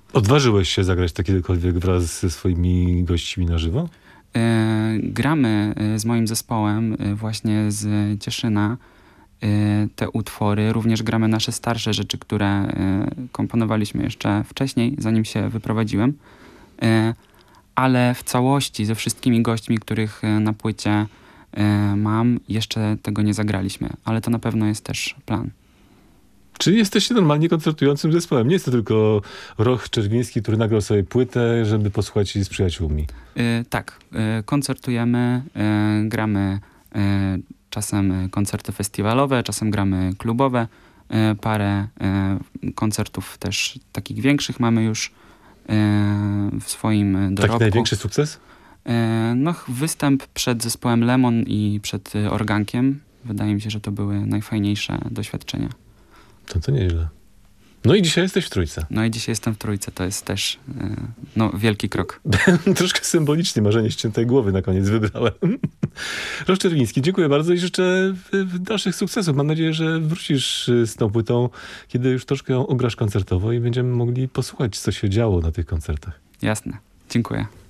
Odważyłeś się zagrać to kiedykolwiek wraz ze swoimi gośćmi na żywo? Gramy z moim zespołem właśnie z Cieszyna te utwory. Również gramy nasze starsze rzeczy, które komponowaliśmy jeszcze wcześniej, zanim się wyprowadziłem. Ale w całości ze wszystkimi gośćmi, których na płycie mam, jeszcze tego nie zagraliśmy. Ale to na pewno jest też plan. Czy jesteście normalnie koncertującym zespołem? Nie jest to tylko Roch Czerwiński, który nagrał sobie płytę, żeby posłuchać jej z przyjaciółmi. Tak, koncertujemy, gramy czasem koncerty festiwalowe, czasem gramy klubowe. Parę koncertów też takich większych mamy już w swoim dorobku. Taki największy sukces? No, występ przed zespołem Lemon i przed Organkiem. Wydaje mi się, że to były najfajniejsze doświadczenia. To nieźle. No i dzisiaj jesteś w Trójce. No i dzisiaj jestem w Trójce. To jest też wielki krok. Troszkę symbolicznie marzenie ściętej głowy na koniec wybrałem. Roch Czerwiński, dziękuję bardzo i życzę dalszych sukcesów. Mam nadzieję, że wrócisz z tą płytą, kiedy już troszkę ją ograsz koncertowo i będziemy mogli posłuchać, co się działo na tych koncertach. Jasne. Dziękuję.